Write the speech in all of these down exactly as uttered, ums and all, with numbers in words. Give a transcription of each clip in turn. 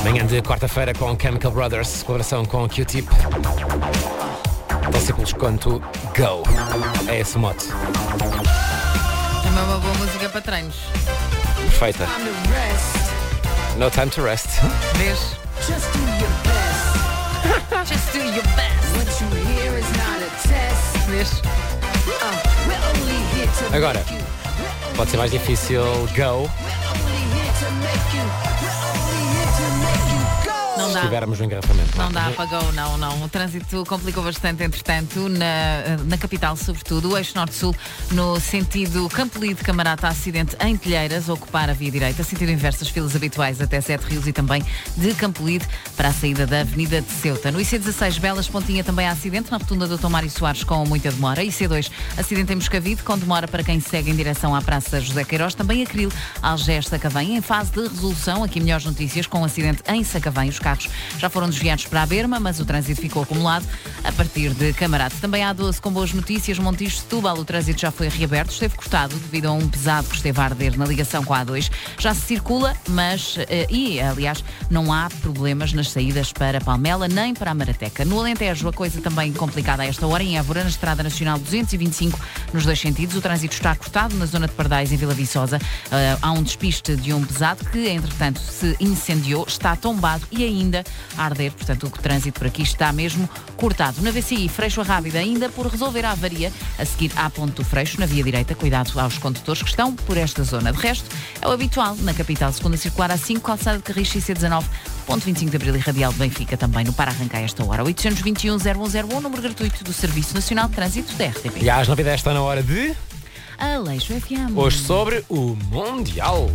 Manhã de quarta-feira com Chemical Brothers, colaboração com Q-Tip. Tão simples quanto Go. É esse mote. É uma boa música para treinos. Perfeita. No time to rest. Vês? Just do your best. Just do your best. What you hear is not a test. Vês? Uh, we're only here to Agora, make you. We're pode ser mais difícil Go only here to make you. We're only here to make you go. Não se dá. estivermos no engarrafamento. Não dá para go, não, não. O trânsito complicou bastante, entretanto, na, na capital, sobretudo, o eixo norte-sul, no sentido Campolide, Camarata, acidente em Telheiras, ocupar a via direita, sentido inverso, as filas habituais até Sete Rios e também de Campolide para a saída da Avenida de Ceuta. No I C dezasseis, Belas Pontinha, também há acidente na rotunda do Tomário Soares com muita demora. I C dois, acidente em Moscavide, com demora para quem segue em direção à Praça José Queiroz. Também Acril, Algés, Sacavém, em fase de resolução. Aqui melhores notícias, com um acidente em Sacavém. Os carros já foram desviados para a Berma, mas o trânsito ficou acumulado a partir de Camarate. Também há doze com boas notícias. Montijo, Setúbal, o trânsito já foi reaberto. Esteve cortado devido a um pesado que esteve a arder na ligação com a A dois. Já se circula, mas, e aliás, não há problemas nas saídas para Palmela nem para a Marateca. No Alentejo, a coisa também complicada a esta hora. Em Évora, na Estrada Nacional duzentos e vinte e cinco, nos dois sentidos, o trânsito está cortado na zona de Pardais, em Vila Viçosa. Uh, há um despiste de um pesado que, entretanto, se incendiou, está tombado e ainda a arder, portanto o trânsito por aqui está mesmo cortado. Na V C I, Freixo a Rábida, ainda por resolver a avaria a seguir à Ponte do Freixo, na via direita. Cuidado aos condutores que estão por esta zona. De resto, é o habitual na capital, segunda circular A cinco, calçada de Carris, I C dezanove, ponto vinte e cinco de Abril e Radial de Benfica também no para arrancar esta hora. oitocentos e vinte e um, zero um zero um, número gratuito do Serviço Nacional de Trânsito da R T P. E às novidades está na hora de... Aleixo F M. Hoje sobre o Mundial.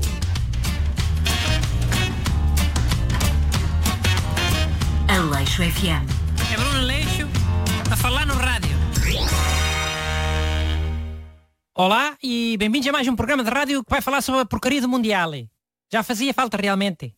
Aleixo F M. É Bruno Aleixo a falar no rádio. Olá e bem-vindos a mais um programa de rádio que vai falar sobre a porcaria do Mundial. Já fazia falta realmente.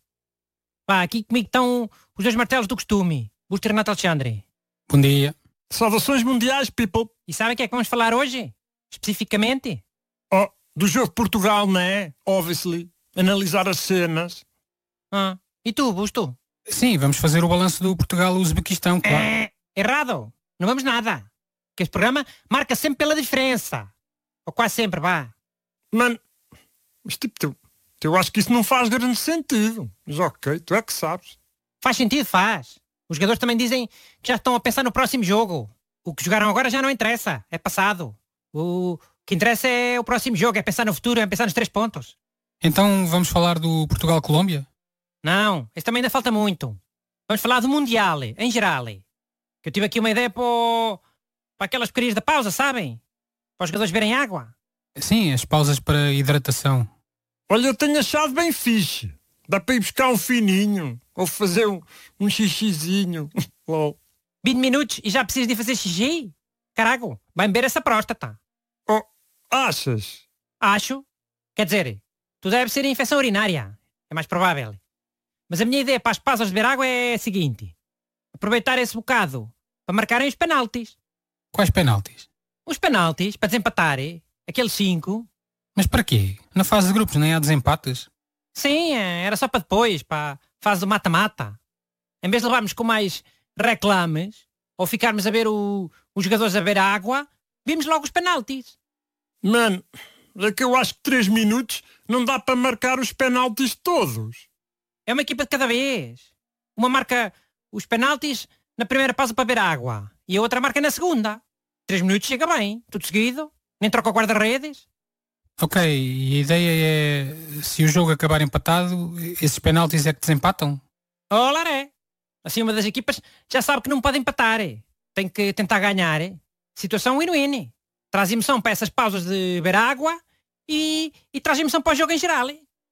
Pá, aqui comigo estão os dois martelos do costume. Busto e Renato Alexandre. Bom dia. Saudações mundiais, people. E sabem o que é que vamos falar hoje? Especificamente? Oh, do jogo de Portugal, não é? Obviously. Analisar as cenas. Ah, e tu, Busto? Sim, vamos fazer o balanço do Portugal-Uzbequistão, claro. É, errado. Não vamos nada. Que este programa marca sempre pela diferença. Ou quase sempre, vá. Mano, mas tipo, tu, eu acho que isso não faz grande sentido. Mas ok, tu é que sabes. Faz sentido, faz. Os jogadores também dizem que já estão a pensar no próximo jogo. O que jogaram agora já não interessa. É passado. O que interessa é o próximo jogo. É pensar no futuro, é pensar nos três pontos. Então vamos falar do Portugal-Colômbia? Não, esse também ainda falta muito. Vamos falar do Mundial, em geral. Que eu tive aqui uma ideia para, o... para aquelas porcarias da pausa, sabem? Para os jogadores beberem água. Sim, as pausas para hidratação. Olha, eu tenho achado bem fixe. Dá para ir buscar um fininho. Ou fazer um, um xixizinho. Lol. vinte minutos e já precisas de fazer xixi? Carago, vai beber essa próstata. Oh, achas? Acho. Quer dizer, tu deve ser infecção urinária. É mais provável. Mas a minha ideia para as pausas de beber água é a seguinte. Aproveitar esse bocado para marcarem os penaltis. Quais penaltis? Os penaltis, para desempatar. Aqueles cinco. Mas para quê? Na fase de grupos nem há desempates? Sim, era só para depois, para a fase do mata-mata. Em vez de levarmos com mais reclames, ou ficarmos a ver o, os jogadores a beber água, vimos logo os penaltis. Mano, é que eu acho que três minutos não dá para marcar os penaltis todos. É uma equipa de cada vez. Uma marca os penaltis na primeira pausa para beber água e a outra marca na segunda. Três minutos chega bem, tudo seguido, nem troca o guarda-redes. Ok, e a ideia é, se o jogo acabar empatado, esses penaltis é que desempatam? Oh, laré. Assim uma das equipas já sabe que não pode empatar. Tem que tentar ganhar. Situação win-win. Traz emoção para essas pausas de beber água e, e traz emoção para o jogo em geral.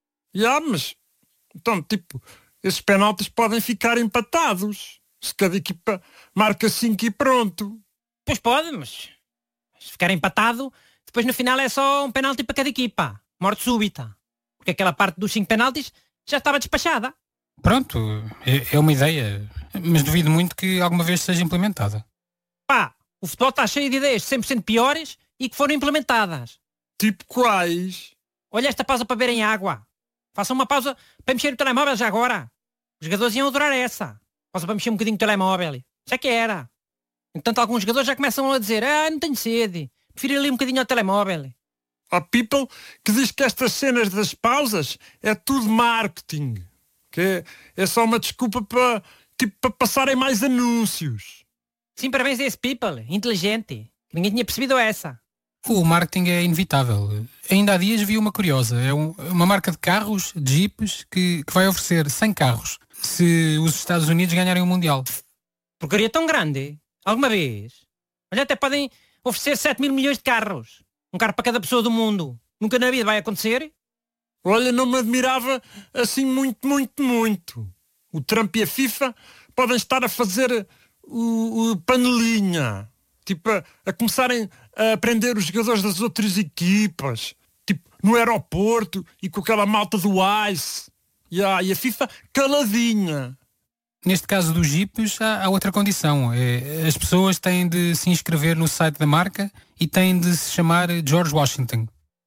Já, mas... Então, tipo, esses penaltis podem ficar empatados. Se cada equipa marca cinco e pronto. Pois pode, mas se ficar empatado, depois no final é só um penalti para cada equipa. Morte súbita. Porque aquela parte dos cinco penaltis já estava despachada. Pronto, é, é uma ideia. Mas duvido muito que alguma vez seja implementada. Pá, o futebol está cheio de ideias cem por cento piores e que foram implementadas. Tipo quais? Olha esta pausa para beberem água. Façam uma pausa para mexer no telemóvel já agora. Os jogadores iam adorar essa. Posso para mexer um bocadinho o telemóvel. Já que era. Entanto, alguns jogadores já começam a dizer: ah, não tenho sede. Prefiro ir ali um bocadinho ao telemóvel. Há people que diz que estas cenas das pausas é tudo marketing. Que é, é só uma desculpa para tipo, para passarem mais anúncios. Sim, parabéns a esse people. Inteligente. Ninguém tinha percebido essa. O marketing é inevitável. Ainda há dias vi uma curiosa. É um- uma marca de carros, de jeeps, que, que vai oferecer cem carros se os Estados Unidos ganharem o Mundial. Porcaria tão grande. Alguma vez. Olha, até podem oferecer sete mil milhões de carros. Um carro para cada pessoa do mundo. Nunca na vida vai acontecer. Olha, não me admirava assim muito, muito, muito. O Trump e a FIFA podem estar a fazer o, o panelinha. Tipo, a, a começarem a aprender os jogadores das outras equipas. Tipo, no aeroporto e com aquela malta do ICE. E a, e a FIFA caladinha. Neste caso dos jeeps, há, há outra condição. É, as pessoas têm de se inscrever no site da marca e têm de se chamar George Washington.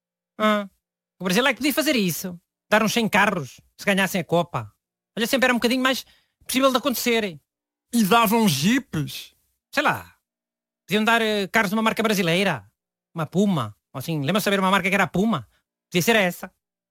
Ah, o Brasil é que podia fazer isso. Dar uns cem carros, se ganhassem a Copa. Olha, sempre era um bocadinho mais possível de acontecer. E davam jipes. Sei lá. Podiam dar eh, carros de uma marca brasileira. Uma Puma. Ou assim, lembra-se de saber uma marca que era a Puma? Podia ser essa.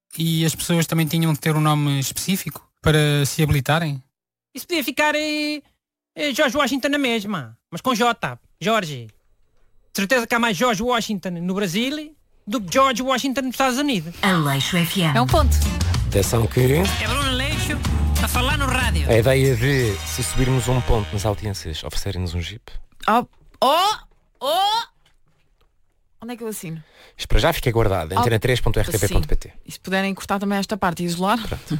E as pessoas também tinham de ter um nome específico para se habilitarem. Isso podia ficar eh, eh, George Washington na mesma. Mas com J. Jorge. De certeza que há mais George Washington no Brasil do que George Washington nos Estados Unidos. Aleixo F M. É um ponto. Atenção que É Bruno Aleixo a falar no rádio. a ideia de, se subirmos um ponto nas audiências, oferecerem-nos um jeep. Oh, oh, oh! Onde é que eu assino? Isto para já fica guardado. antena três ponto r t p ponto p t. E se puderem cortar também esta parte e isolar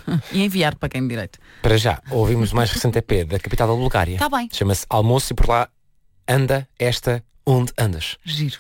e enviar para quem de direito. Para já, ouvimos o mais recente E P da capital da Bulgária. Tá bem. Chama-se Almoço e por lá anda esta onde andas. Giro.